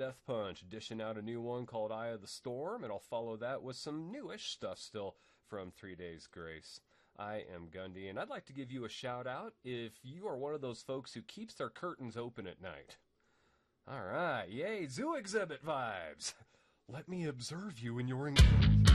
Death Punch, dishing out a new one called Eye of the Storm, and I'll follow that with some newish stuff still from 3 Days Grace. I am Gundy, and I'd like to give you a shout out if you are one of those folks who keeps their curtains open at night. Alright, yay, zoo exhibit vibes! Let me observe you in your...